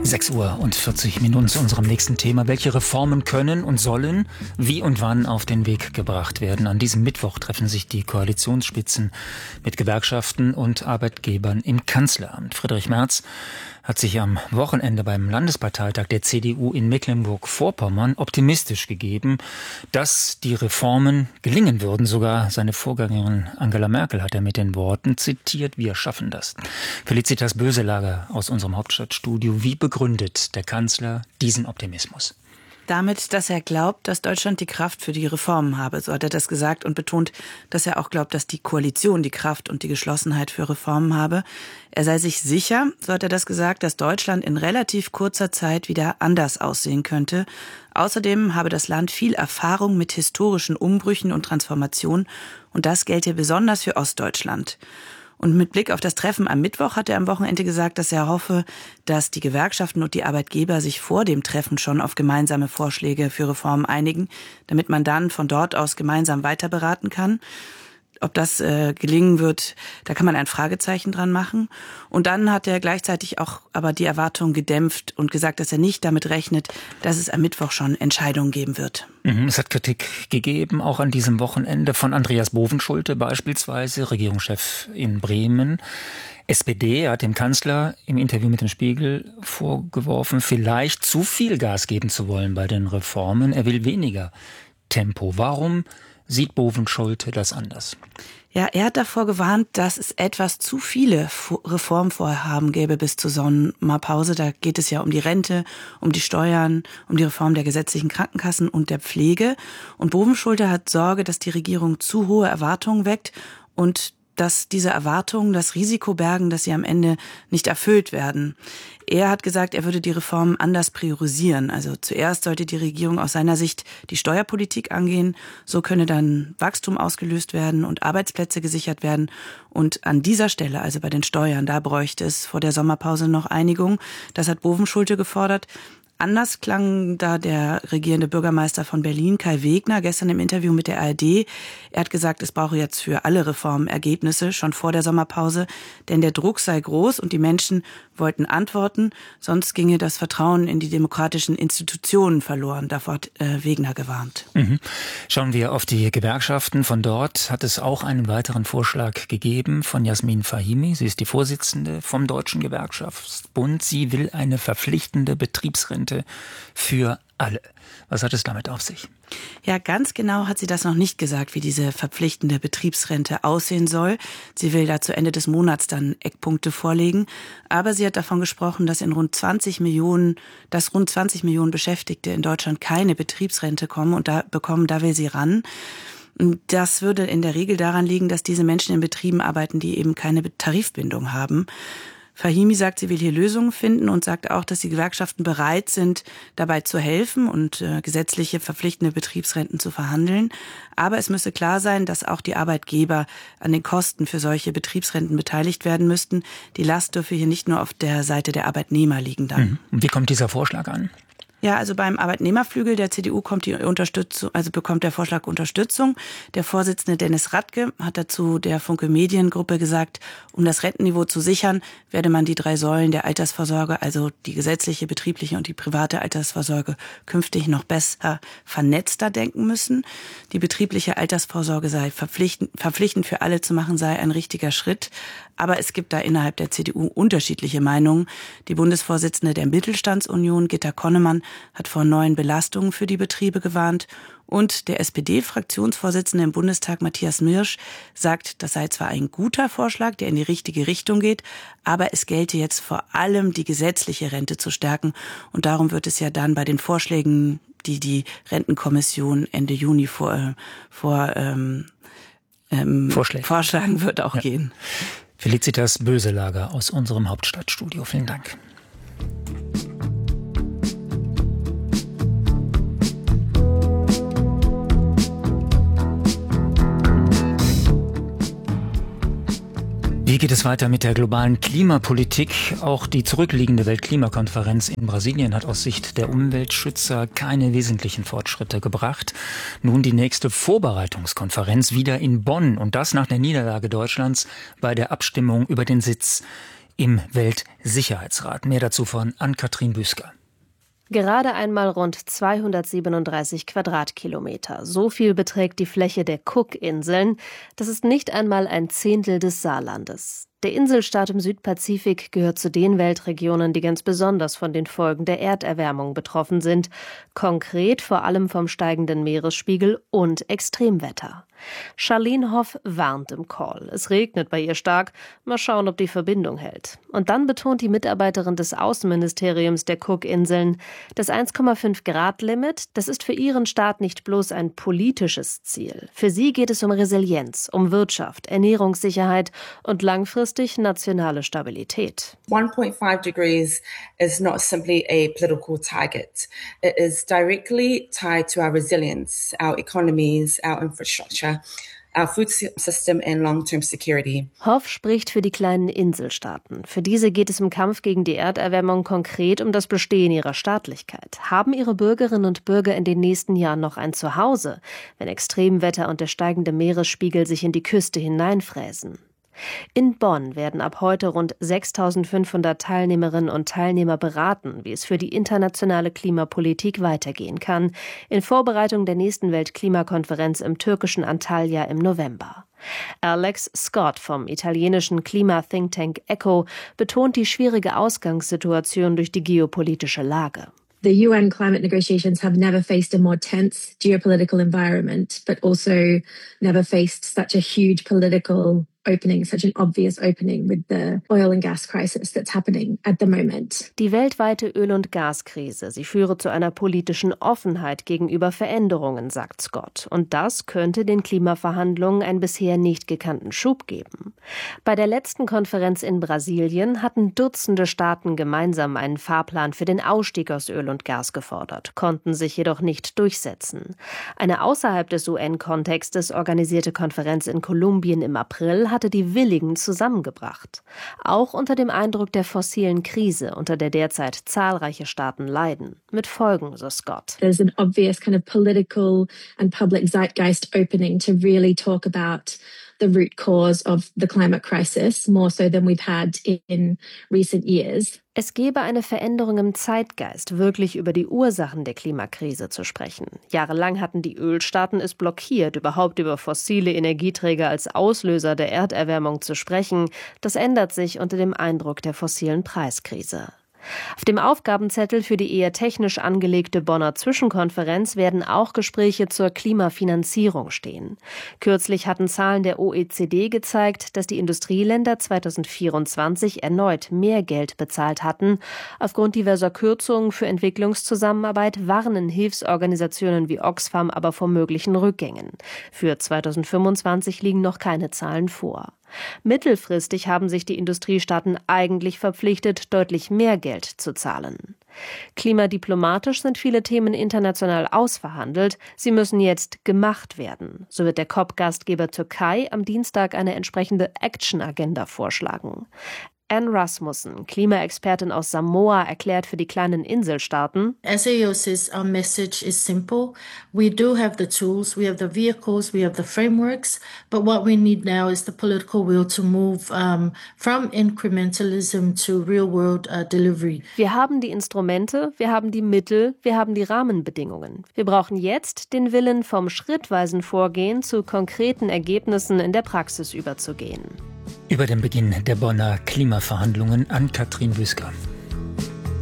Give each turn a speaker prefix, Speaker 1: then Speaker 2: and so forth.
Speaker 1: 6:40 zu unserem nächsten Thema. Welche Reformen können und sollen wie und wann auf den Weg gebracht werden? An diesem Mittwoch treffen sich die Koalitionsspitzen mit Gewerkschaften und Arbeitgebern im Kanzleramt. Friedrich Merz hat sich am Wochenende beim Landesparteitag der CDU in Mecklenburg-Vorpommern optimistisch gegeben, dass die Reformen gelingen würden. Sogar seine Vorgängerin Angela Merkel hat er mit den Worten zitiert: Wir schaffen das. Felicitas Böselager aus unserem Hauptstadtstudio. Wie begründet der Kanzler diesen Optimismus?
Speaker 2: Damit, dass er glaubt, dass Deutschland die Kraft für die Reformen habe. So hat er das gesagt und betont, dass er auch glaubt, dass die Koalition die Kraft und die Geschlossenheit für Reformen habe. Er sei sich sicher, so hat er das gesagt, dass Deutschland in relativ kurzer Zeit wieder anders aussehen könnte. Außerdem habe das Land viel Erfahrung mit historischen Umbrüchen und Transformationen und das gelte besonders für Ostdeutschland. Und mit Blick auf das Treffen am Mittwoch hat er am Wochenende gesagt, dass er hoffe, dass die Gewerkschaften und die Arbeitgeber sich vor dem Treffen schon auf gemeinsame Vorschläge für Reformen einigen, damit man dann von dort aus gemeinsam weiter beraten kann. Ob das gelingen wird, da kann man ein Fragezeichen dran machen. Und dann hat er gleichzeitig auch aber die Erwartungen gedämpft und gesagt, dass er nicht damit rechnet, dass es am Mittwoch schon Entscheidungen geben wird.
Speaker 1: Es hat Kritik gegeben, auch an diesem Wochenende, von Andreas Bovenschulte beispielsweise, Regierungschef in Bremen. SPD hat dem Kanzler im Interview mit dem Spiegel vorgeworfen, vielleicht zu viel Gas geben zu wollen bei den Reformen. Er will weniger Tempo. Warum sieht Bovenschulte das anders?
Speaker 2: Ja, er hat davor gewarnt, dass es etwas zu viele Reformvorhaben gäbe bis zur Sommerpause. Da geht es ja um die Rente, um die Steuern, um die Reform der gesetzlichen Krankenkassen und der Pflege. Und Bovenschulte hat Sorge, dass die Regierung zu hohe Erwartungen weckt und dass diese Erwartungen das Risiko bergen, dass sie am Ende nicht erfüllt werden. Er hat gesagt, er würde die Reformen anders priorisieren. Also zuerst sollte die Regierung aus seiner Sicht die Steuerpolitik angehen. So könne dann Wachstum ausgelöst werden und Arbeitsplätze gesichert werden. Und an dieser Stelle, also bei den Steuern, da bräuchte es vor der Sommerpause noch Einigung. Das hat Bovenschulte gefordert. Anders klang da der regierende Bürgermeister von Berlin, Kai Wegner, gestern im Interview mit der ARD. Er hat gesagt, es brauche jetzt für alle Reformen Ergebnisse, schon vor der Sommerpause, denn der Druck sei groß und die Menschen wollten Antworten, sonst ginge das Vertrauen in die demokratischen Institutionen verloren. Davor hat Wegner gewarnt.
Speaker 1: Schauen wir auf die Gewerkschaften. Von dort hat es auch einen weiteren Vorschlag gegeben von Jasmin Fahimi. Sie ist die Vorsitzende vom Deutschen Gewerkschaftsbund. Sie will eine verpflichtende Betriebsrente für alle. Was hat es damit auf sich?
Speaker 2: Ja, ganz genau hat sie das noch nicht gesagt, wie diese verpflichtende Betriebsrente aussehen soll. Sie will da zu Ende des Monats dann Eckpunkte vorlegen. Aber sie hat davon gesprochen, dass rund 20 Millionen Beschäftigte in Deutschland keine Betriebsrente bekommen, da will sie ran. Das würde in der Regel daran liegen, dass diese Menschen in Betrieben arbeiten, die eben keine Tarifbindung haben. Fahimi sagt, sie will hier Lösungen finden und sagt auch, dass die Gewerkschaften bereit sind, dabei zu helfen und gesetzliche verpflichtende Betriebsrenten zu verhandeln. Aber es müsse klar sein, dass auch die Arbeitgeber an den Kosten für solche Betriebsrenten beteiligt werden müssten. Die Last dürfe hier nicht nur auf der Seite der Arbeitnehmer liegen dann.
Speaker 1: Wie kommt dieser Vorschlag an?
Speaker 2: Ja, also beim Arbeitnehmerflügel der CDU bekommt der Vorschlag Unterstützung. Der Vorsitzende Dennis Radke hat dazu der Funke Mediengruppe gesagt, um das Rentenniveau zu sichern, werde man die 3 Säulen der Altersvorsorge, also die gesetzliche, betriebliche und die private Altersvorsorge, künftig noch besser vernetzter denken müssen. Die betriebliche Altersvorsorge sei verpflichtend für alle zu machen, sei ein richtiger Schritt. Aber es gibt da innerhalb der CDU unterschiedliche Meinungen. Die Bundesvorsitzende der Mittelstandsunion, Gitta Konnemann, hat vor neuen Belastungen für die Betriebe gewarnt. Und der SPD-Fraktionsvorsitzende im Bundestag, Matthias Mirsch, sagt, das sei zwar ein guter Vorschlag, der in die richtige Richtung geht, aber es gelte jetzt vor allem, die gesetzliche Rente zu stärken. Und darum wird es ja dann bei den Vorschlägen, die die Rentenkommission Ende Juni vorschlagen wird, auch gehen.
Speaker 1: Felicitas Böselager aus unserem Hauptstadtstudio. Vielen Dank. Wie geht es weiter mit der globalen Klimapolitik? Auch die zurückliegende Weltklimakonferenz in Brasilien hat aus Sicht der Umweltschützer keine wesentlichen Fortschritte gebracht. Nun die nächste Vorbereitungskonferenz wieder in Bonn und das nach der Niederlage Deutschlands bei der Abstimmung über den Sitz im Weltsicherheitsrat. Mehr dazu von Ann-Kathrin Büsker.
Speaker 3: Gerade einmal rund 237 Quadratkilometer. So viel beträgt die Fläche der Cookinseln. Das ist nicht einmal ein Zehntel des Saarlandes. Der Inselstaat im Südpazifik gehört zu den Weltregionen, die ganz besonders von den Folgen der Erderwärmung betroffen sind. Konkret vor allem vom steigenden Meeresspiegel und Extremwetter. Charlene Hoff warnt im Call. Es regnet bei ihr stark. Mal schauen, ob die Verbindung hält. Und dann betont die Mitarbeiterin des Außenministeriums der Cookinseln, das 1,5-Grad-Limit, das ist für ihren Staat nicht bloß ein politisches Ziel. Für sie geht es um Resilienz, um Wirtschaft, Ernährungssicherheit und langfristig nationale Stabilität.
Speaker 4: 1.5 degrees is not simply a political target. It is directly tied to our resilience, our economies, our infrastructure, our food system and long-term security.
Speaker 3: Hoff spricht für die kleinen Inselstaaten. Für diese geht es im Kampf gegen die Erderwärmung konkret um das Bestehen ihrer Staatlichkeit. Haben ihre Bürgerinnen und Bürger in den nächsten Jahren noch ein Zuhause, wenn Extremwetter und der steigende Meeresspiegel sich in die Küste hineinfräsen? In Bonn werden ab heute rund 6.500 Teilnehmerinnen und Teilnehmer beraten, wie es für die internationale Klimapolitik weitergehen kann, in Vorbereitung der nächsten Weltklimakonferenz im türkischen Antalya im November. Alex Scott vom italienischen Klima-Thinktank ECHO betont die schwierige Ausgangssituation durch die geopolitische Lage.
Speaker 5: The UN climate negotiations have never faced a more tense geopolitical environment, but also never faced such a huge political opening, such an obvious opening with the oil and gas crisis that's happening at the moment.
Speaker 3: Die weltweite Öl- und Gaskrise, sie führe zu einer politischen Offenheit gegenüber Veränderungen, sagt Scott. Und das könnte den Klimaverhandlungen einen bisher nicht gekannten Schub geben. Bei der letzten Konferenz in Brasilien hatten Dutzende Staaten gemeinsam einen Fahrplan für den Ausstieg aus Öl und Gas gefordert, konnten sich jedoch nicht durchsetzen. Eine außerhalb des UN-Kontextes organisierte Konferenz in Kolumbien im April hatte die Willigen zusammengebracht. Auch unter dem Eindruck der fossilen Krise, unter der derzeit zahlreiche Staaten leiden. Mit Folgen, so Scott.
Speaker 5: There's an obvious kind of political and public zeitgeist opening to really talk about the root cause of the climate crisis, more so than we've had in recent years.
Speaker 3: Es gebe eine Veränderung im Zeitgeist, wirklich über die Ursachen der Klimakrise zu sprechen. Jahrelang hatten die Ölstaaten es blockiert, überhaupt über fossile Energieträger als Auslöser der Erderwärmung zu sprechen. Das ändert sich unter dem Eindruck der fossilen Preiskrise. Auf dem Aufgabenzettel für die eher technisch angelegte Bonner Zwischenkonferenz werden auch Gespräche zur Klimafinanzierung stehen. Kürzlich hatten Zahlen der OECD gezeigt, dass die Industrieländer 2024 erneut mehr Geld bezahlt hatten. Aufgrund diverser Kürzungen für Entwicklungszusammenarbeit warnen Hilfsorganisationen wie Oxfam aber vor möglichen Rückgängen. Für 2025 liegen noch keine Zahlen vor. Mittelfristig haben sich die Industriestaaten eigentlich verpflichtet, deutlich mehr Geld zu zahlen. Klimadiplomatisch sind viele Themen international ausverhandelt. Sie müssen jetzt gemacht werden. So wird der COP-Gastgeber Türkei am Dienstag eine entsprechende Action-Agenda vorschlagen. Anne Rasmussen, Klimaexpertin aus Samoa, erklärt für die kleinen Inselstaaten:
Speaker 6: SAO says our message is simple. We do have the tools, we have the vehicles, we have the frameworks, but what we need now is the political will to move from incrementalism to real-world delivery.
Speaker 3: Wir haben die Instrumente, wir haben die Mittel, wir haben die Rahmenbedingungen. Wir brauchen jetzt den Willen, vom schrittweisen Vorgehen zu konkreten Ergebnissen in der Praxis überzugehen.
Speaker 1: Über den Beginn der Bonner Klimaverhandlungen Ann-Kathrin Büsker.